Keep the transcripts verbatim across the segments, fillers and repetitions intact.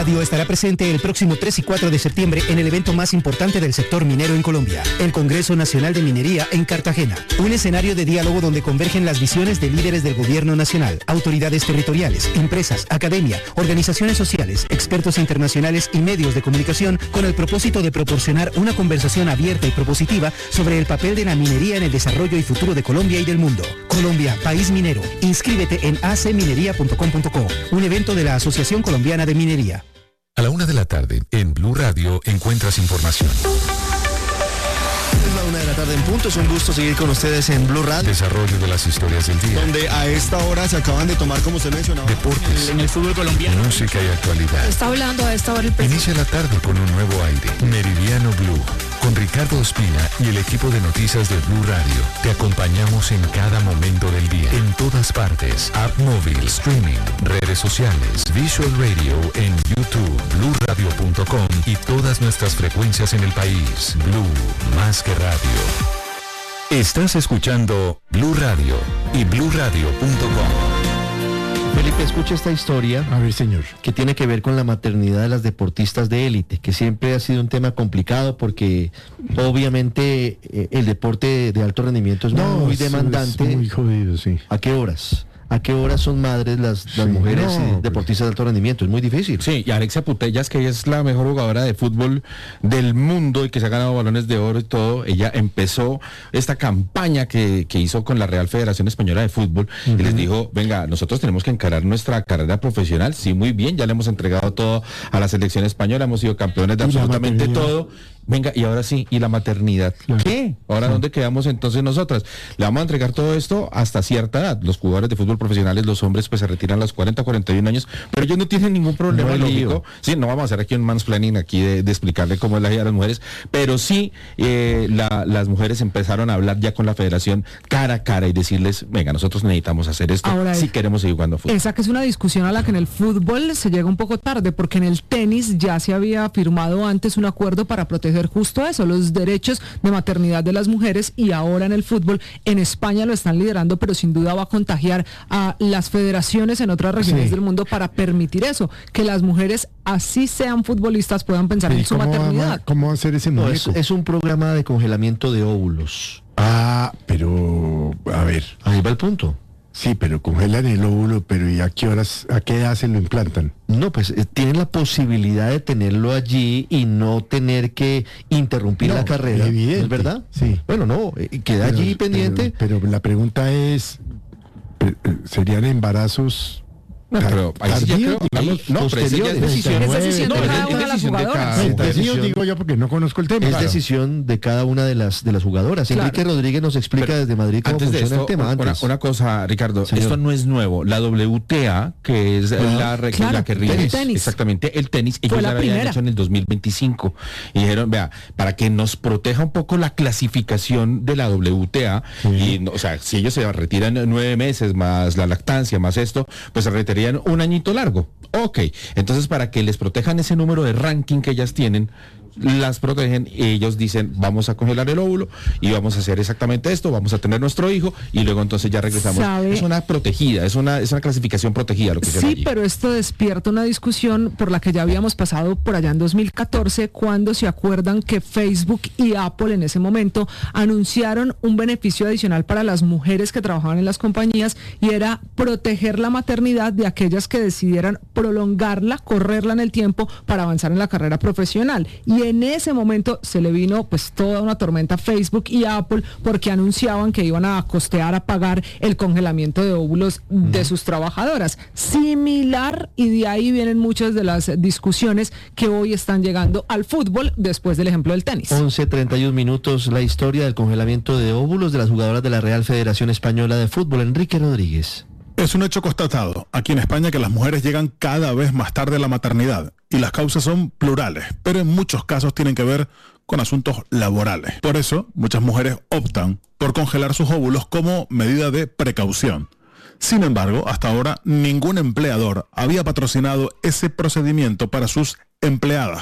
Radio estará presente el próximo tres y cuatro de septiembre en el evento más importante del sector minero en Colombia, el Congreso Nacional de Minería en Cartagena. Un escenario de diálogo donde convergen las visiones de líderes del gobierno nacional, autoridades territoriales, empresas, academia, organizaciones sociales, expertos internacionales y medios de comunicación, con el propósito de proporcionar una conversación abierta y propositiva sobre el papel de la minería en el desarrollo y futuro de Colombia y del mundo. Colombia, país minero. Inscríbete en a c minería punto com punto co, un evento de la Asociación Colombiana de Minería. A la una de la tarde, en Blue Radio, encuentras información. Es la una de la tarde en punto, es un gusto seguir con ustedes en Blue Radio. Desarrollo de las historias del día. Donde a esta hora se acaban de tomar, como usted mencionaba, deportes, en el fútbol colombiano. Música y actualidad. Está hablando a esta hora el presidente. Inicia la tarde con un nuevo aire. Meridiano Blue. Con Ricardo Ospina y el equipo de noticias de Blue Radio. Te acompañamos en cada momento del día. En todas partes. App móvil, streaming, redes sociales, Visual Radio en YouTube, blue radio punto com y todas nuestras frecuencias en el país. Blue, más que radio. Estás escuchando Blue Radio y blue radio punto com. Felipe, escucha esta historia. A ver, señor. Que tiene que ver con la maternidad de las deportistas de élite, que siempre ha sido un tema complicado porque obviamente eh, el deporte de alto rendimiento es no, muy demandante. Es muy jodido, sí. ¿A qué horas? ¿A qué horas son madres las, las sí, mujeres no, eh, deportistas de alto rendimiento? Es muy difícil. Sí, y Alexia Putellas, que ella es la mejor jugadora de fútbol del mundo y que se ha ganado balones de oro y todo, ella empezó esta campaña que, que hizo con la Real Federación Española de Fútbol uh-huh. y les dijo, venga, nosotros tenemos que encarar nuestra carrera profesional, sí, muy bien, ya le hemos entregado todo a la selección española, hemos sido campeones de absolutamente todo. Venga, y ahora sí, ¿y la maternidad? Claro. ¿Qué? ¿Ahora sí. dónde quedamos entonces nosotras? Le vamos a entregar todo esto hasta cierta edad. Los jugadores de fútbol profesionales, los hombres, pues se retiran a los cuarenta, cuarenta y un años, pero ellos no tienen ningún problema no lógico. Sí, no vamos a hacer aquí un mansplaining aquí de, de explicarle cómo es la vida de las mujeres, pero sí eh, la, las mujeres empezaron a hablar ya con la federación cara a cara y decirles, venga, nosotros necesitamos hacer esto ahora si es, queremos seguir jugando fútbol. Esa que es una discusión a la que en el fútbol se llega un poco tarde, porque en el tenis ya se había firmado antes un acuerdo para proteger justo eso, los derechos de maternidad de las mujeres, y ahora en el fútbol, en España lo están liderando, pero sin duda va a contagiar a las federaciones en otras regiones sí. del mundo para permitir eso, que las mujeres, así sean futbolistas, puedan pensar en su maternidad. Va, ¿Cómo va a ser ese no, es, es un programa de congelamiento de óvulos. Ah, pero, a ver. Ahí va el punto. Sí, pero congelan el óvulo, pero ¿y a qué horas, a qué edad se lo implantan? No, pues eh, tienen la posibilidad de tenerlo allí y no tener que interrumpir no, la carrera. Evidente, ¿es verdad? Sí. Bueno, no, eh, queda pero, allí pendiente. Pero, pero la pregunta es, ¿serían embarazos? No, pero ahí sí ya creo, hablamos, no, pero esa ya es decisión, es decisión de cada una de las jugadoras. Es decisión, digo yo, porque no conozco el tema. Es claro. decisión de cada una de las de las jugadoras. Claro. Enrique Rodríguez nos explica pero desde Madrid cómo funciona esto, el tema. Una, antes. una cosa, Ricardo, Señor. Esto no es nuevo. La W T A, que es claro. la regla claro. la que rige, tenis. exactamente, el tenis, ellos Fue la ya lo habían hecho en el dos mil veinticinco. Y dijeron, vea, para que nos proteja un poco la clasificación de la W T A, sí. y, o sea, si ellos se retiran nueve meses, más la lactancia, más esto, pues se retirarían un añito largo. Largo. Ok, entonces para que les protejan ese número de ranking que ellas tienen, las protegen y ellos dicen, vamos a congelar el óvulo y vamos a hacer exactamente esto, vamos a tener nuestro hijo y luego entonces ya regresamos. ¿Sabe? Es una protegida, es una, es una clasificación protegida lo que sí, allí. Pero esto despierta una discusión por la que ya habíamos pasado por allá en dos mil catorce, cuando se acuerdan que Facebook y Apple en ese momento anunciaron un beneficio adicional para las mujeres que trabajaban en las compañías, y era proteger la maternidad de aquellas que decidieran prolongarla, correrla en el tiempo para avanzar en la carrera profesional. Y en ese momento se le vino pues toda una tormenta a Facebook y a Apple, porque anunciaban que iban a costear, a pagar el congelamiento de óvulos de uh-huh. sus trabajadoras. Similar, y de ahí vienen muchas de las discusiones que hoy están llegando al fútbol después del ejemplo del tenis. once treinta y un minutos, la historia del congelamiento de óvulos de las jugadoras de la Real Federación Española de Fútbol. Enrique Rodríguez. Es un hecho constatado aquí en España que las mujeres llegan cada vez más tarde a la maternidad, y las causas son plurales, pero en muchos casos tienen que ver con asuntos laborales. Por eso, muchas mujeres optan por congelar sus óvulos como medida de precaución. Sin embargo, hasta ahora ningún empleador había patrocinado ese procedimiento para sus empleadas.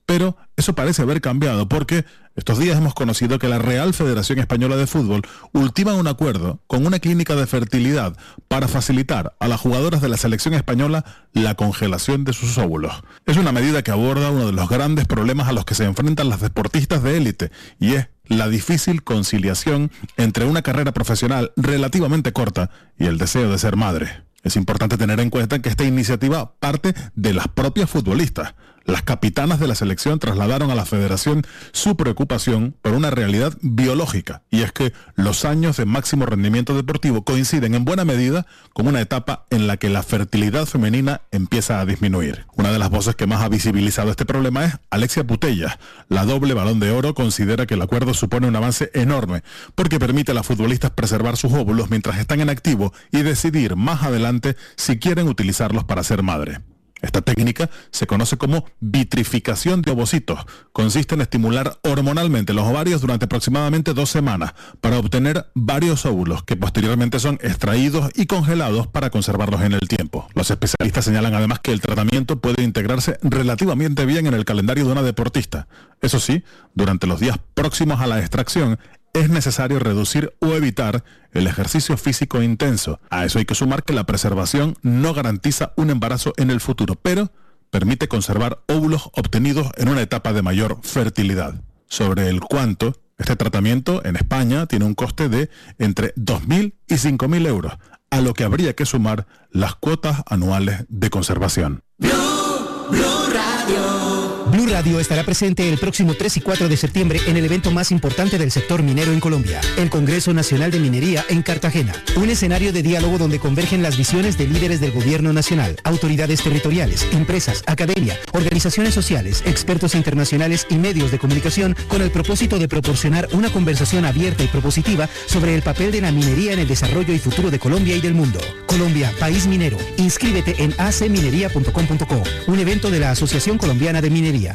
Pero eso parece haber cambiado porque estos días hemos conocido que la Real Federación Española de Fútbol ultima un acuerdo con una clínica de fertilidad para facilitar a las jugadoras de la selección española la congelación de sus óvulos. Es una medida que aborda uno de los grandes problemas a los que se enfrentan las deportistas de élite, y es la difícil conciliación entre una carrera profesional relativamente corta y el deseo de ser madre. Es importante tener en cuenta que esta iniciativa parte de las propias futbolistas. Las capitanas de la selección trasladaron a la federación su preocupación por una realidad biológica, y es que los años de máximo rendimiento deportivo coinciden en buena medida con una etapa en la que la fertilidad femenina empieza a disminuir. Una de las voces que más ha visibilizado este problema es Alexia Putellas. La doble Balón de Oro considera que el acuerdo supone un avance enorme porque permite a las futbolistas preservar sus óvulos mientras están en activo y decidir más adelante si quieren utilizarlos para ser madre. Esta técnica se conoce como vitrificación de ovocitos. Consiste en estimular hormonalmente los ovarios durante aproximadamente dos semanas para obtener varios óvulos que posteriormente son extraídos y congelados para conservarlos en el tiempo. Los especialistas señalan además que el tratamiento puede integrarse relativamente bien en el calendario de una deportista. Eso sí, durante los días próximos a la extracción, es necesario reducir o evitar el ejercicio físico intenso. A eso hay que sumar que la preservación no garantiza un embarazo en el futuro, pero permite conservar óvulos obtenidos en una etapa de mayor fertilidad. Sobre el cuánto, este tratamiento en España tiene un coste de entre dos mil y cinco mil euros, a lo que habría que sumar las cuotas anuales de conservación. Blue, Blue Radio. Blue Radio estará presente el próximo tres y cuatro de septiembre en el evento más importante del sector minero en Colombia, el Congreso Nacional de Minería en Cartagena. Un escenario de diálogo donde convergen las visiones de líderes del gobierno nacional, autoridades territoriales, empresas, academia, organizaciones sociales, expertos internacionales y medios de comunicación, con el propósito de proporcionar una conversación abierta y propositiva sobre el papel de la minería en el desarrollo y futuro de Colombia y del mundo. Colombia, país minero. Inscríbete en a c minería punto com punto co, un evento de la Asociación Colombiana de Minería.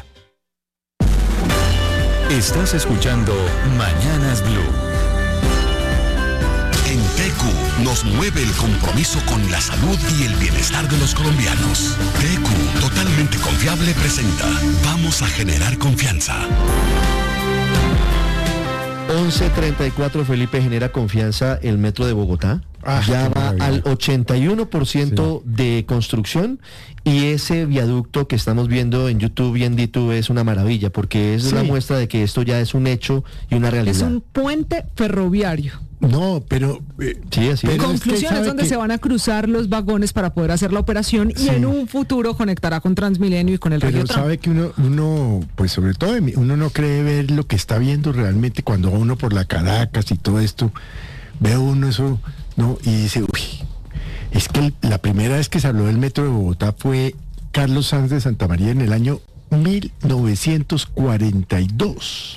Estás escuchando Mañanas Blue. En T Q nos mueve el compromiso con la salud y el bienestar de los colombianos. T Q, totalmente confiable, presenta Vamos a generar confianza. once treinta y cuatro, Felipe, genera confianza el metro de Bogotá. Ah, ya va al ochenta y uno por ciento sí. de construcción, y ese viaducto que estamos viendo en YouTube y en DTube es una maravilla porque es sí. una muestra de que esto ya es un hecho y una realidad. Es un puente ferroviario. No, pero... Eh, sí, así pero conclusión es, es donde que... se van a cruzar los vagones para poder hacer la operación sí. y en un futuro conectará con Transmilenio y con el Pero Regio sabe Tram. que uno, uno, pues sobre todo uno no cree ver lo que está viendo realmente cuando va uno por la Caracas y todo esto, ve uno eso, ¿no? Y dice, uy, es que el, la primera vez que se habló del metro de Bogotá fue Carlos Sanz de Santa María en el año mil novecientos cuarenta y dos.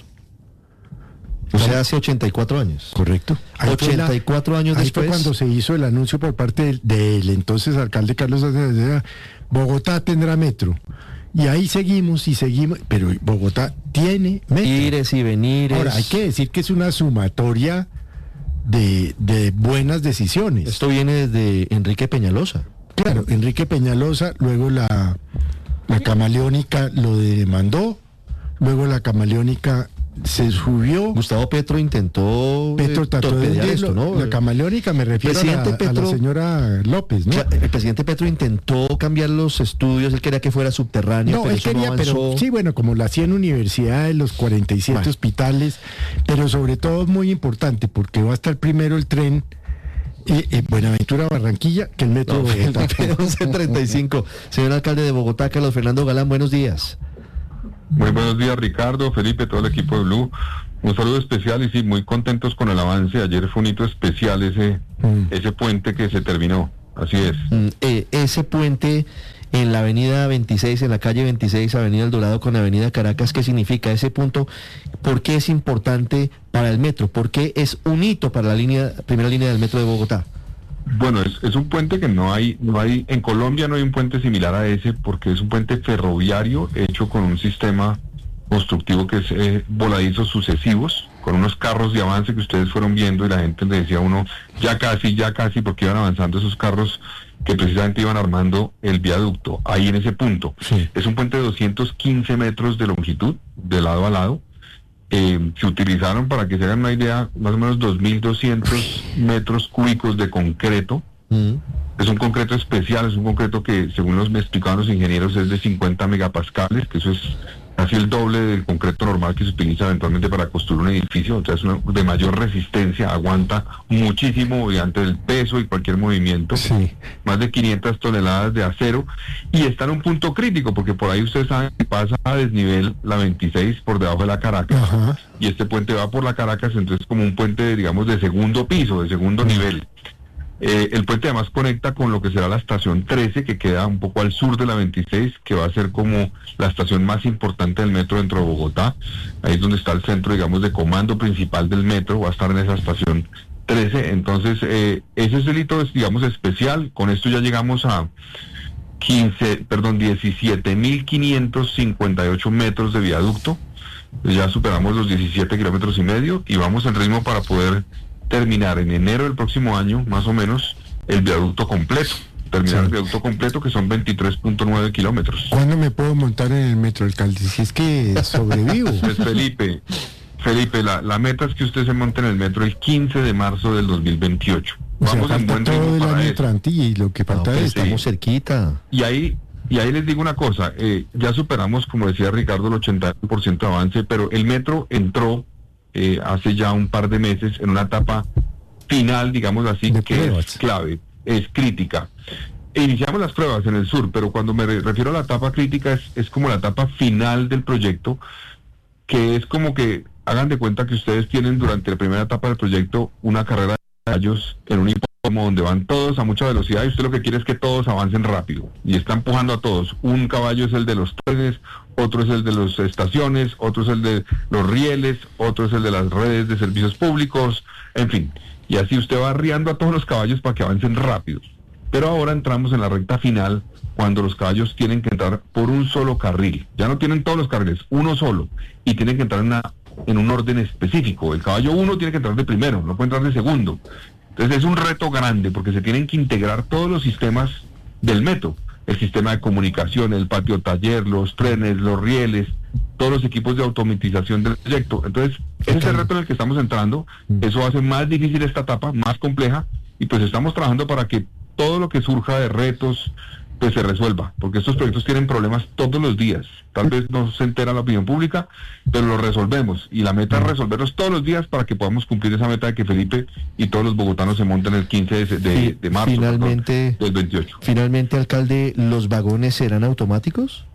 O sea, hace ochenta y cuatro años. Correcto. Ahí ochenta y cuatro la, años ahí después. Fue cuando se hizo el anuncio por parte del, del entonces alcalde Carlos Sanz, Bogotá tendrá metro. Y ahí seguimos y seguimos, pero Bogotá tiene metro. Ires y venires. Ahora, hay que decir que es una sumatoria de, de buenas decisiones. Esto viene desde Enrique Peñalosa. Claro, Enrique Peñalosa, luego la, la Camaleónica lo demandó, luego la Camaleónica se subió. Gustavo Petro intentó Petro trató de esto, ¿no? La Camaleónica me refiero a la, Petro, a la señora López, ¿no? El presidente Petro intentó cambiar los estudios, él quería que fuera subterráneo, no, pero él eso quería, no avanzó. Pero sí, bueno, como la hacían universidades, los cuarenta y siete bueno. hospitales, pero sobre todo es muy importante porque va a estar primero el tren Eh, eh, Buenaventura Barranquilla que el metro no, de Bogotá. once treinta y cinco. Señor alcalde de Bogotá, Carlos Fernando Galán, buenos días. Muy buenos días, Ricardo, Felipe, todo el equipo de Blue. Un saludo especial y sí, muy contentos con el avance. Ayer fue un hito especial ese mm. ese puente que se terminó. Así es. Mm, eh, ese puente en la avenida veintiséis, en la calle veintiséis, avenida El Dorado con avenida Caracas, ¿qué significa ese punto? ¿Por qué es importante para el metro? ¿Por qué es un hito para la línea primera línea del metro de Bogotá? Bueno, es, es un puente que no hay, no hay, en Colombia no hay un puente similar a ese porque es un puente ferroviario hecho con un sistema constructivo que es eh, voladizos sucesivos, con unos carros de avance que ustedes fueron viendo y la gente le decía a uno, ya casi, ya casi, porque iban avanzando esos carros que precisamente iban armando el viaducto, ahí en ese punto. Sí. Es un puente de doscientos quince metros de longitud, de lado a lado. Eh, se utilizaron, para que se hagan una idea, más o menos dos mil doscientos metros cúbicos de concreto. Mm. Es un concreto especial, es un concreto que, según los me explicaban los ingenieros, es de cincuenta megapascales, que eso es casi el doble del concreto normal que se utiliza eventualmente para construir un edificio. O sea, es una, de mayor resistencia, aguanta muchísimo ante el peso y cualquier movimiento. Sí. Más de quinientas toneladas de acero, y está en un punto crítico, porque por ahí ustedes saben que pasa a desnivel la veintiséis por debajo de la Caracas. Ajá. Y este puente va por la Caracas, entonces como un puente, digamos, de segundo piso, de segundo nivel. Eh, el puente además conecta con lo que será la estación trece, que queda un poco al sur de la veintiséis, que va a ser como la estación más importante del metro dentro de Bogotá. Ahí es donde está el centro, digamos, de comando principal del metro, va a estar en esa estación trece. Entonces, eh, ese es el hito, digamos, especial. Con esto ya llegamos a quince, perdón, diecisiete mil quinientos cincuenta y ocho metros de viaducto. Ya superamos los diecisiete kilómetros y medio, y vamos en ritmo para poder terminar en enero del próximo año, más o menos, el viaducto completo. Terminar sí. el viaducto completo, que son veintitrés punto nueve kilómetros. ¿Cuándo me puedo montar en el metro, alcalde? Si es que sobrevivo. Pues Felipe, Felipe, la, la meta es que usted se monte en el metro el quince de marzo del dos mil veintiocho. O sea, Vamos en falta buen todo ritmo el para año eso. entrante y lo que falta No, pues es... estamos sí. cerquita. Y ahí, y ahí les digo una cosa, eh, ya superamos, como decía Ricardo, el ochenta por ciento de avance, pero el metro entró eh, hace ya un par de meses en una etapa final, digamos así, de que pruebas. es clave, es crítica. Iniciamos las pruebas en el sur, pero cuando me re- refiero a la etapa crítica es, es como la etapa final del proyecto, que es como que hagan de cuenta que ustedes tienen durante la primera etapa del proyecto una carrera de caballos en un hipódromo donde van todos a mucha velocidad, y usted lo que quiere es que todos avancen rápido y está empujando a todos. Un caballo es el de los trenes, otro es el de las estaciones, otro es el de los rieles, otro es el de las redes de servicios públicos, en fin. Y así usted va arriando a todos los caballos para que avancen rápido. Pero ahora entramos en la recta final, cuando los caballos tienen que entrar por un solo carril. Ya no tienen todos los carriles, uno solo. Y tienen que entrar en, una, en un orden específico. El caballo uno tiene que entrar de primero, no puede entrar de segundo. Entonces es un reto grande, porque se tienen que integrar todos los sistemas del metro. El sistema de comunicación, el patio taller, los trenes, los rieles, todos los equipos de automatización del proyecto. Entonces, ese es el reto en el que estamos entrando. Eso hace más difícil esta etapa, más compleja, y pues estamos trabajando para que todo lo que surja de retos pues se resuelva, porque estos proyectos tienen problemas todos los días. Tal vez no se entera la opinión pública, pero los resolvemos, y la meta es resolverlos todos los días para que podamos cumplir esa meta de que Felipe y todos los bogotanos se monten el quince de, de, de marzo, finalmente, perdón, del veintiocho. Finalmente, alcalde, ¿los vagones serán automáticos?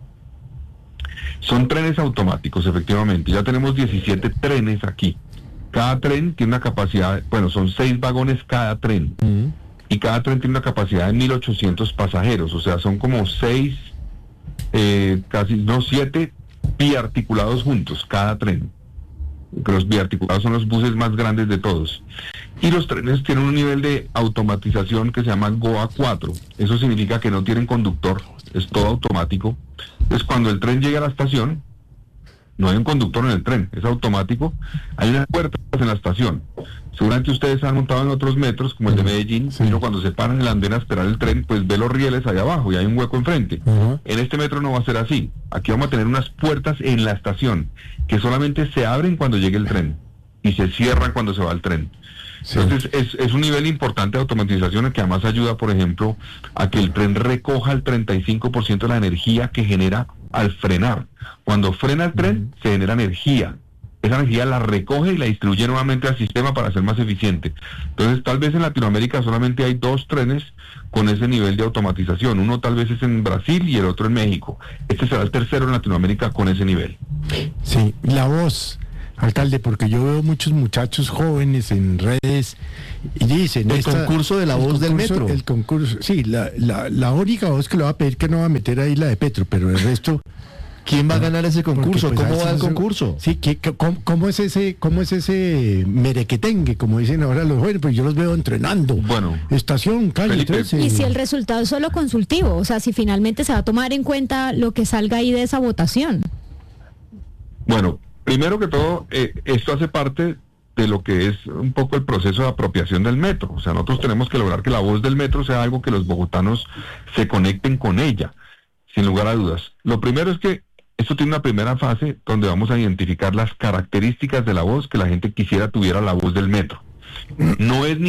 Son trenes automáticos, efectivamente. Ya tenemos diecisiete trenes aquí. Cada tren tiene una capacidad, bueno, son seis vagones cada tren. Mm. Y cada tren tiene una capacidad de mil ochocientos pasajeros, o sea, son como seis, eh, casi, no, siete biarticulados juntos, cada tren. Los biarticulados son los buses más grandes de todos. Y los trenes tienen un nivel de automatización que se llama GOA cuatro. Eso significa que no tienen conductor, es todo automático. Entonces, cuando el tren llega a la estación, no hay un conductor en el tren, es automático. Hay unas puertas en la estación. Seguramente ustedes han montado en otros metros, como el de Medellín, sí. pero cuando se paran en la andena a esperar el tren, pues ve los rieles allá abajo y hay un hueco enfrente. Uh-huh. En este metro no va a ser así. Aquí vamos a tener unas puertas en la estación que solamente se abren cuando llegue el tren y se cierran cuando se va el tren. Sí. Entonces es, es un nivel importante de automatización que además ayuda, por ejemplo, a que el tren recoja el treinta y cinco por ciento de la energía que genera al frenar. Cuando frena el tren, uh-huh, se genera energía. Esa energía la recoge y la distribuye nuevamente al sistema para ser más eficiente. Entonces, tal vez en Latinoamérica solamente hay dos trenes con ese nivel de automatización. Uno tal vez es en Brasil y el otro en México. Este será el tercero en Latinoamérica con ese nivel. Sí, la voz, alcalde, porque yo veo muchos muchachos jóvenes en redes y dicen... El esta, concurso de la voz del metro. El concurso, sí, la, la, la única voz que le va a pedir que no va a meter ahí la de Petro, pero el resto... ¿Quién va a ganar ese concurso? Porque, pues, ¿Cómo va el eso, concurso? Sí, que, ¿cómo, ¿cómo es ese cómo es ese merequetengue, como dicen ahora los jóvenes? Pues yo los veo entrenando. Bueno. Estación, calle Felipe, trece. Y si el resultado es solo consultivo, o sea, si finalmente se va a tomar en cuenta lo que salga ahí de esa votación. Bueno, primero que todo, eh, esto hace parte de lo que es un poco el proceso de apropiación del metro. O sea, nosotros tenemos que lograr que la voz del metro sea algo que los bogotanos se conecten con ella, sin lugar a dudas. Lo primero es que esto tiene una primera fase donde vamos a identificar las características de la voz que la gente quisiera tuviera la voz del metro. No es ni